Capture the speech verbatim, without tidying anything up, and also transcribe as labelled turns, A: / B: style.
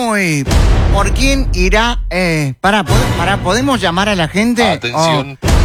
A: Uy, ¿por quién irá? Eh, para, para, ¿podemos llamar a la gente?
B: Atención.
A: Oh.